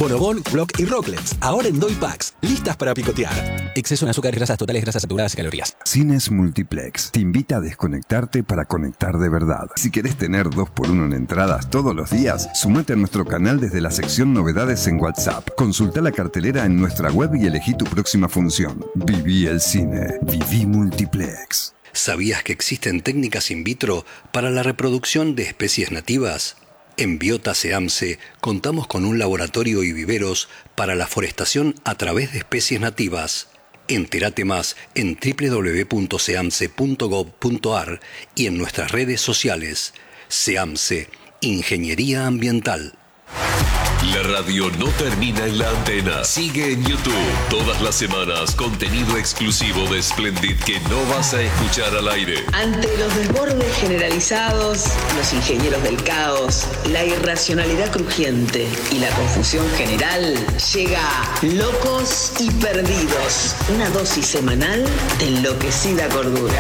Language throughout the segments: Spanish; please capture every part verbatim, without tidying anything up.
Bonobón, Block y Rocklets, ahora en Doy Packs, listas para picotear. Exceso en azúcares, grasas totales, grasas saturadas y calorías. Cines Multiplex te invita a desconectarte para conectar de verdad. Si querés tener dos por uno en entradas todos los días, sumate a nuestro canal desde la sección Novedades en WhatsApp. Consulta la cartelera en nuestra web y elegí tu próxima función. Viví el cine. Viví Multiplex. ¿Sabías que existen técnicas in vitro para la reproducción de especies nativas? En Biota SEAMSE contamos con un laboratorio y viveros para la forestación a través de especies nativas. Entérate más en doble u doble u doble u punto seamse punto gob punto ar y en nuestras redes sociales. SEAMSE, Ingeniería Ambiental. La radio no termina en la antena. Sigue en YouTube. Todas las semanas, contenido exclusivo de Splendid que no vas a escuchar al aire. Ante los desbordes generalizados, los ingenieros del caos, la irracionalidad crujiente y la confusión general, llega Locos y Perdidos. Una dosis semanal de enloquecida cordura.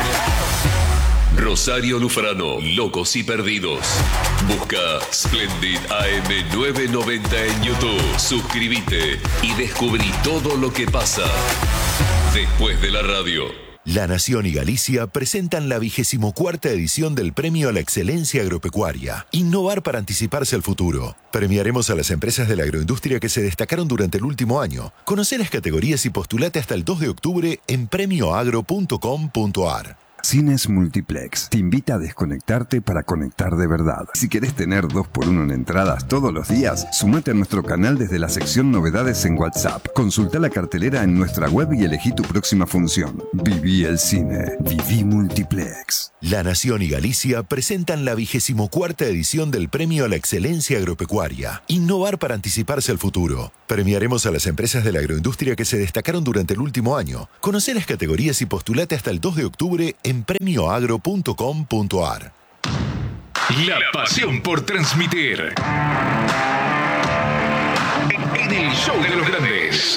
Rosario Lufrano, Locos y Perdidos. Busca Splendid A M novecientos noventa en YouTube. Suscríbete y descubrí todo lo que pasa después de la radio. La Nación y Galicia presentan la vigésimo cuarta edición del Premio a la Excelencia Agropecuaria. Innovar para anticiparse al futuro. Premiaremos a las empresas de la agroindustria que se destacaron durante el último año. Conoce las categorías y postulate hasta el dos de octubre en premio agro punto com punto ar. Cines Multiplex te invita a desconectarte para conectar de verdad. Si querés tener dos por uno en entradas todos los días, sumate a nuestro canal desde la sección Novedades en WhatsApp. Consulta la cartelera en nuestra web y elegí tu próxima función. Viví el cine. Viví Multiplex. La Nación y Galicia presentan la vigésimo cuarta edición del Premio a la Excelencia Agropecuaria. Innovar para anticiparse al futuro. Premiaremos a las empresas de la agroindustria que se destacaron durante el último año. Conoce las categorías y postulate hasta el dos de octubre en en premio agro punto com punto ar. La pasión por transmitir. En el show de los grandes.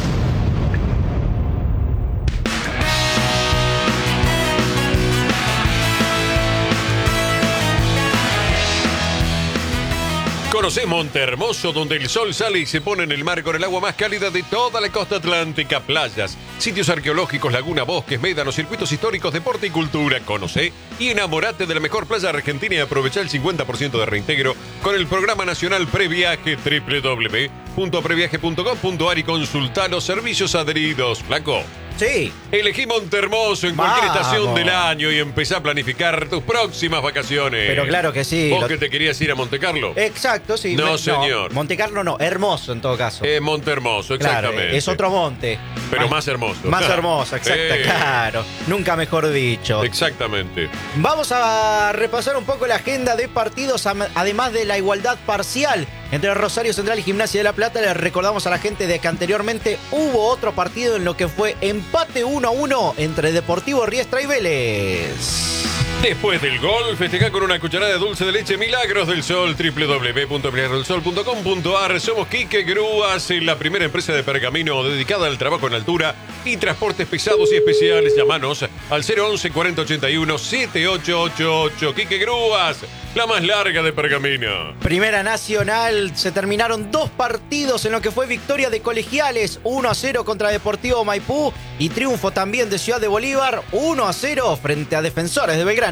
Conoce Monte Hermoso, donde el sol sale y se pone en el mar con el agua más cálida de toda la costa atlántica. Playas, sitios arqueológicos, laguna, bosques, médanos, circuitos históricos, deporte y cultura. Conoce y enamorate de la mejor playa argentina y aprovecha el cincuenta por ciento de reintegro con el programa nacional Previaje. doble u doble u doble u punto previaje punto com punto ar y consulta los servicios adheridos. Flaco. Sí. Elegí Montehermoso en Vamos. cualquier estación del año y empezá a planificar tus próximas vacaciones. Pero claro que sí. ¿Vos Lo... que te querías ir a Montecarlo? Exacto, sí. No, Me... señor. No, Montecarlo no, Hermoso en todo caso. Eh, Montehermoso, exactamente. Claro, es otro monte. Pero más, más hermoso. Más hermoso, exacto, Eh. claro. Nunca mejor dicho. Exactamente. Vamos a repasar un poco la agenda de partidos, además de la igualdad parcial entre Rosario Central y Gimnasia de La Plata. Les recordamos a la gente de que anteriormente hubo otro partido en lo que fue empate uno a uno entre Deportivo Riestra y Vélez. Después del gol, festeja con una cucharada de dulce de leche Milagros del Sol. doble u doble u doble u punto milagros del sol punto com punto ar. Somos Quique Grúas, la primera empresa de pergamino dedicada al trabajo en altura y transportes pesados y especiales. Llámanos al cero once cuarenta ochenta y uno setenta y ocho ochenta y ocho. Quique Grúas, la más larga de pergamino. Primera Nacional, se terminaron dos partidos en lo que fue victoria de Colegiales, uno a cero contra Deportivo Maipú, y triunfo también de Ciudad de Bolívar, uno a cero frente a Defensores de Belgrano.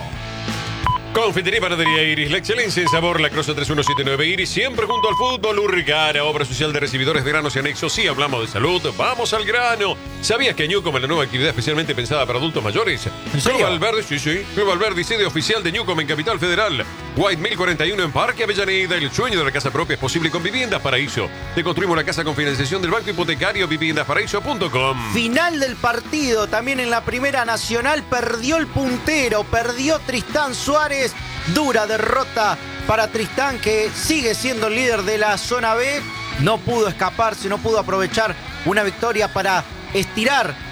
Confitería y Panadería Iris, la excelencia en sabor, la Crosa tres uno siete nueve Iris, siempre junto al fútbol. Urricara, obra social de recibidores de granos y anexos. Sí, hablamos de salud, vamos al grano. ¿Sabías que Newcom es la nueva actividad especialmente pensada para adultos mayores? ¿En serio? Club Alberdi, sí, sí. Club Alberdi, sede oficial de Newcom en Capital Federal. White mil cuarenta y uno en Parque Avellaneda. El sueño de la casa propia es posible con Viviendas Paraíso. Te construimos la casa con financiación del Banco Hipotecario, viviendas paraíso punto com. Final del partido, también en la Primera Nacional, perdió el puntero, perdió Tristán Suárez. Dura derrota para Tristán, que sigue siendo el líder de la zona B. No pudo escaparse, no pudo aprovechar una victoria para estirar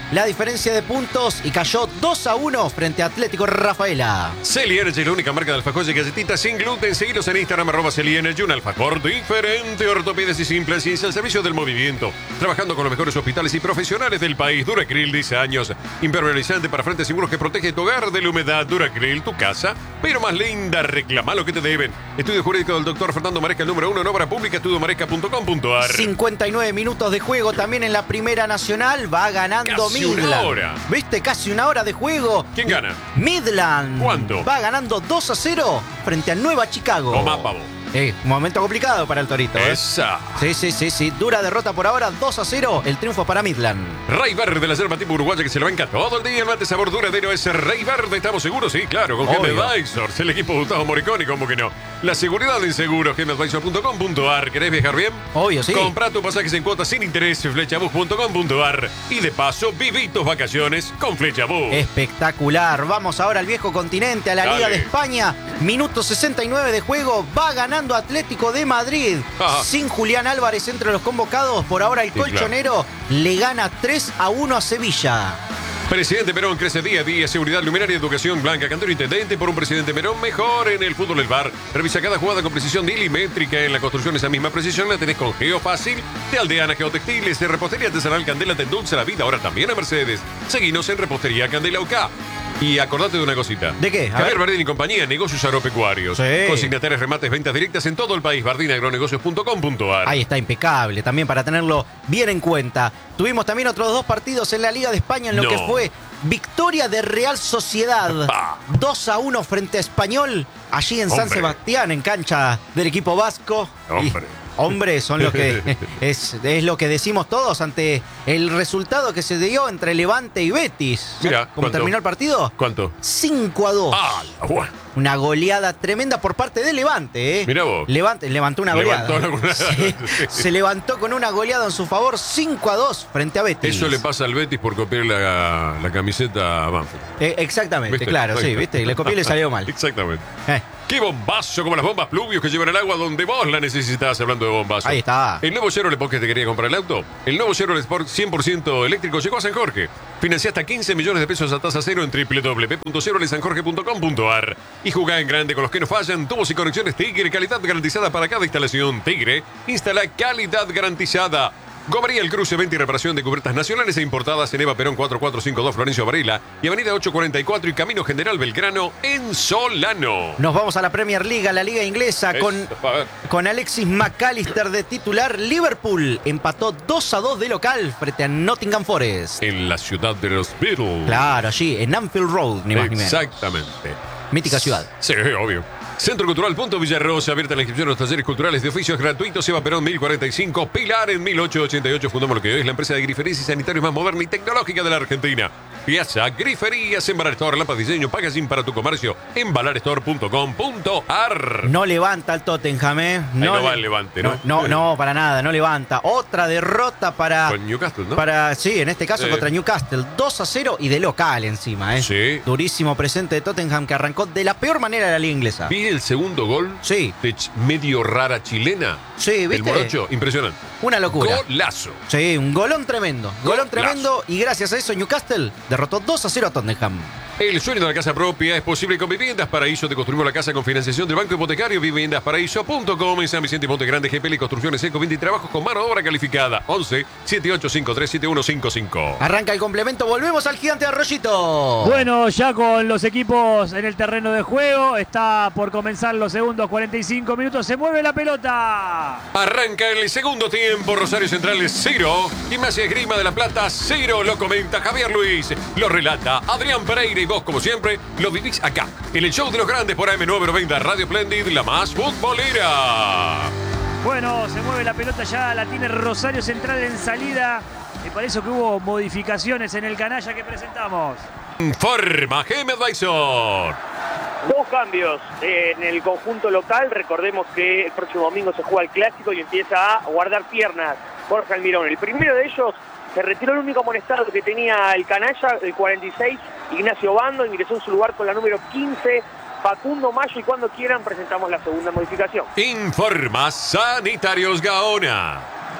la diferencia de puntos y cayó dos a uno frente a Atlético Rafaela. Celi Energy es la única marca de alfajores y galletitas sin gluten. Seguilos en Instagram, arroba Celi Energy, un alfajor diferente, ortopedas y simple, ciencia al servicio del movimiento. Trabajando con los mejores hospitales y profesionales del país. Duracril, dice años. Impermeabilizante para frentes seguros que protege tu hogar de la humedad. Duracril, tu casa, pero más linda. Reclama lo que te deben. Estudio jurídico del doctor Fernando Maresca, el número uno en obra pública, estudio maresca punto com punto ar. cincuenta y nueve minutos de juego también en la Primera Nacional. Va ganando Casi Midland. una hora. ¿Viste? Casi una hora de juego. ¿Quién gana? Midland. ¿Cuánto? Va ganando dos a cero frente a Nueva Chicago. Toma, pavo. Eh, un momento complicado para el Torito. ¿eh? Esa. Sí, sí, sí, sí. Dura derrota por ahora, dos a cero. El triunfo para Midland. Rey Verde de la yerba tipo uruguaya que se le banca todo el día. El mate sabor duradero es Rey Verde. ¿Estamos seguros? Sí, claro. Con Gem Advisors, el equipo de Gustavo Moriconi, ¿cómo que no? La seguridad en seguros, gem advisor punto com punto ar. ¿Querés viajar bien? Obvio, sí. Comprá tus pasajes en cuotas sin interés, flechabus punto com punto ar. Y de paso, viví tus vacaciones con Flechabus. Espectacular. Vamos ahora al viejo continente, a la Dale. Liga de España. Minuto sesenta y nueve de juego. Va ganando Atlético de Madrid. Ajá. Sin Julián Álvarez entre los convocados. Por ahora el Sí, colchonero le gana tres a uno a Sevilla. Presidente Perón crece día a día. Seguridad, luminaria, educación, Blanca Cantero, intendente. Por un presidente Perón mejor en el fútbol del bar. Revisa cada jugada con precisión milimétrica. En la construcción esa misma precisión la tenés con Geofácil. De Aldeana Geotextiles, de Repostería Artesanal Candela te endulza la vida. Ahora también a Mercedes. Seguinos en Repostería Candela U K. Y acordate de una cosita. ¿De qué? A Javier ver. Bardín y compañía, negocios agropecuarios. Sí. Consignatarios, remates, ventas directas en todo el país. bardín agronegocios punto com punto ar. Ahí está, impecable, también para tenerlo bien en cuenta. Tuvimos también otros dos partidos en la Liga de España en lo No. que fue victoria de Real Sociedad. Pa. dos a uno frente a Español, allí en San Hombre. Sebastián, en cancha del equipo vasco. Hombre. Y, hombre, son lo que es, es lo que decimos todos ante el resultado que se dio entre Levante y Betis. Mirá, ¿Cómo ¿cuánto? terminó el partido? ¿Cuánto? cinco a dos. Ah, la buena. Una goleada tremenda por parte de Levante, ¿eh? Mirá vos. Levante, levantó una Levantó goleada. una goleada. Sí, Sí. se levantó con una goleada en su favor, cinco a dos frente a Betis. Eso le pasa al Betis por copiar la, la camiseta a Banfield. Eh, exactamente, ¿Viste? claro, Ahí sí, está. viste, le copié y le salió mal. Exactamente. Eh, ¡Qué bombazo! Como las bombas pluvios que llevan el agua donde vos la necesitas, hablando de bombazo. Ahí está. El nuevo Chevrolet Sport que te quería comprar el auto. El nuevo Chevrolet Sport cien por ciento eléctrico llegó a San Jorge. Financia hasta quince millones de pesos a tasa cero en doble u doble u doble u punto chevrolet san jorge punto com punto ar. Y jugá en grande con los que no fallan. Tubos y conexiones Tigre. Calidad garantizada para cada instalación. Tigre. Instala calidad garantizada. Gomería El Cruce, venta y reparación de cubiertas nacionales e importadas en Eva Perón cuatro cuatro cinco dos Florencio Varela y Avenida ocho cuarenta y cuatro y Camino General Belgrano en Solano. Nos vamos a la Premier League, a la liga inglesa, Es- con, a ver. con Alexis McAllister de titular. Liverpool empató dos a dos de local frente a Nottingham Forest. En la ciudad de los Beatles. Claro, allí, en Anfield Road, ni más ni menos. Exactamente. Mítica ciudad. Sí, obvio. Centro Cultural Punto Villarrosa, abierta la inscripción a los talleres culturales de oficios gratuitos. Eva Perón mil cuarenta y cinco, Pilar en mil ochocientos ochenta y ocho. Fundamos lo que hoy es la empresa de griferías y sanitarios más moderna y tecnológica de la Argentina. Piazza Griferías, Embalar Store, Lámparas Diseño, Packaging para tu comercio, embalar store punto com punto ar. No levanta el Tottenham, ¿eh? no le- va el Levante, ¿no? No, no, para nada, no levanta. Otra derrota para... Con Newcastle, ¿no? Para, sí, en este caso Sí. contra Newcastle. dos a cero y de local encima, ¿eh? Sí. Durísimo presente de Tottenham que arrancó de la peor manera de la liga inglesa. Vi el segundo gol Sí. de ch- medio rara chilena. Sí, El ¿viste? morocho, impresionante. Una locura. Golazo. Sí, un golón tremendo. Golón Golazo. tremendo y gracias a eso Newcastle derrotó dos a cero a Tottenham. El sueño de la casa propia es posible con Viviendas Paraíso. Te construimos la casa con financiación del Banco Hipotecario. viviendas paraíso punto com en San Vicente y Monte Grande. G P L y Construcciones Eco veinte y trabajos con mano de obra calificada. once, setenta y ocho cincuenta y tres, setenta y uno cincuenta y cinco. Arranca el complemento, volvemos al gigante de Arroyito. Bueno, ya con los equipos en el terreno de juego, está por comenzar los segundos cuarenta y cinco minutos, se mueve la pelota. Arranca el segundo tiempo. Rosario Central cero. Gimnasia Esgrima de la Plata cero. Lo comenta Javier Luis. Lo relata Adrián Pereira. Y vos, como siempre, lo vivís acá. En el show de los grandes por A M novecientos noventa Radio Splendid, la más futbolera. Bueno, se mueve la pelota ya, la tiene Rosario Central en salida. Me parece que hubo modificaciones en el canalla que presentamos. Informa Gem Advisor. Dos cambios en el conjunto local. Recordemos que el próximo domingo se juega el clásico y empieza a guardar piernas Jorge Almirón. El primero de ellos se retiró el único amonestado que tenía el canalla, el cuarenta y seis, Ignacio Bando, ingresó en su lugar con la número quince, Facundo Mayo, y cuando quieran presentamos la segunda modificación. Informa Sanitarios Gaona.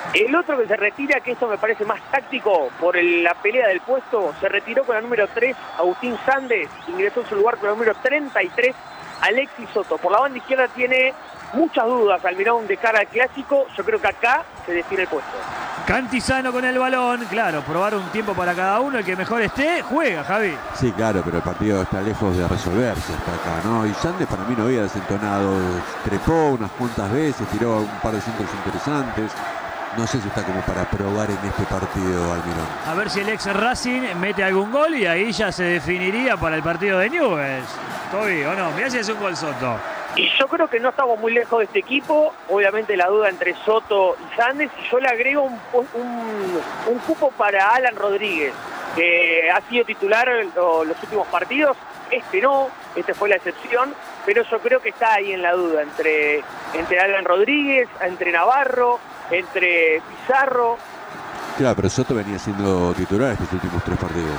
El otro que se retira, que esto me parece más táctico por el, la pelea del puesto, se retiró con la número tres, Agustín Sandes, ingresó en su lugar con la número treinta y tres, Alexis Soto. Por la banda izquierda tiene muchas dudas Almirón de cara al clásico, yo creo que acá se define el puesto. Cantizano con el balón, claro, probar un tiempo para cada uno, el que mejor esté, juega, Javi. Sí, claro, pero el partido está lejos de resolverse hasta acá, ¿no? Y Sandes para mí no había desentonado, trepó unas cuantas veces, tiró un par de centros interesantes. No sé si está como para probar en este partido, Almirón. A ver si el ex Racing mete algún gol y ahí ya se definiría para el partido de Newell's. Toby, ¿o no? Mirá si es un gol Soto. Y yo creo que no estamos muy lejos de este equipo. Obviamente la duda entre Soto y Sandes. Y yo le agrego un, un, un cupo para Alan Rodríguez, que ha sido titular lo, los últimos partidos. Este no, este fue la excepción. Pero yo creo que está ahí en la duda entre, entre Alan Rodríguez, entre Navarro, entre Pizarro. Claro, pero Soto venía siendo titular estos últimos tres partidos.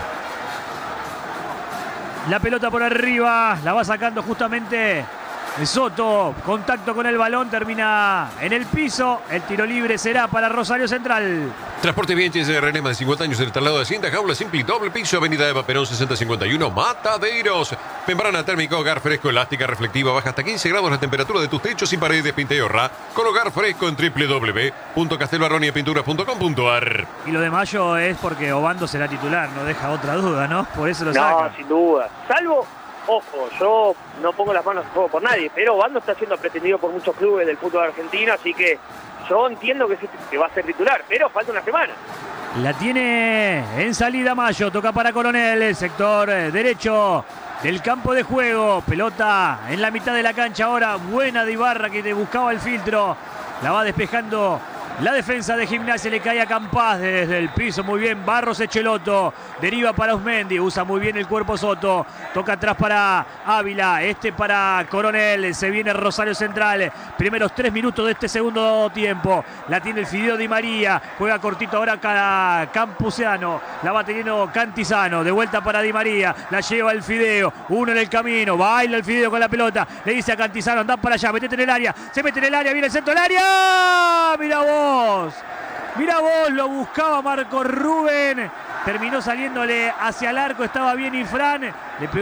La pelota por arriba, la va sacando justamente Soto. Contacto con el balón, termina en el piso. El tiro libre será para Rosario Central. Transporte Vienches de René, más de cincuenta años del traslado de Hacienda, jaula simple y doble piso, avenida de Perón sesenta cincuenta y uno, Mataderos. Membrana térmica, hogar fresco, elástica, reflectiva, baja hasta quince grados la temperatura de tus techos y paredes, pinta y ahorra con hogar fresco en doble u doble u doble u punto castelbarroniapinturas punto com punto a r. Y lo de Mayo es porque Obando será titular, no deja otra duda, ¿no? Por eso lo no, saca. No, sin duda. Salvo, ojo, yo no pongo las manos en fuego por nadie, pero Obando está siendo pretendido por muchos clubes del fútbol argentino, así que yo entiendo que, que va a ser titular, pero falta una semana. La tiene en salida Mayo, toca para Coronel, el sector derecho del campo de juego. Pelota en la mitad de la cancha ahora, buena de Ibarra que te buscaba el filtro. La va despejando la defensa de Gimnasia, le cae a Campás desde el piso, muy bien, Barros Echeloto, deriva para Osmendi, usa muy bien el cuerpo Soto, toca atrás para Ávila, este para Coronel, se viene Rosario Central, primeros tres minutos de este segundo tiempo, la tiene el Fideo Di María, juega cortito ahora para Campuseano, la va teniendo Cantizano, de vuelta para Di María, la lleva el Fideo, uno en el camino, baila el Fideo con la pelota, le dice a Cantizano, anda para allá, metete en el área, se mete en el área, viene el centro del área, mira vos. Mira vos, lo buscaba Marco Rubén, terminó saliéndole hacia el arco, estaba bien Ifrán, le pegó